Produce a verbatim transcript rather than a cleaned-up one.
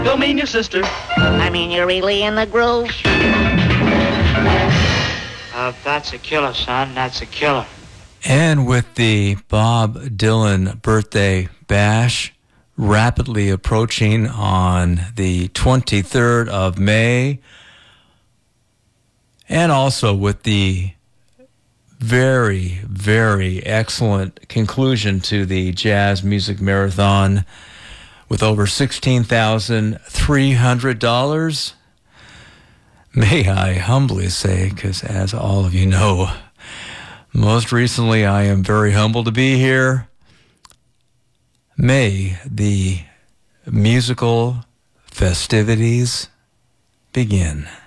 Don't mean your sister. I mean, you're really in the groove. Uh, that's a killer, son. That's a killer. And with the Bob Dylan birthday bash rapidly approaching on the twenty-third of May, and also with the very, very excellent conclusion to the Jazz Music Marathon with over sixteen thousand three hundred dollars, may I humbly say, because as all of you know, most recently I am very humbled to be here. May the musical festivities begin.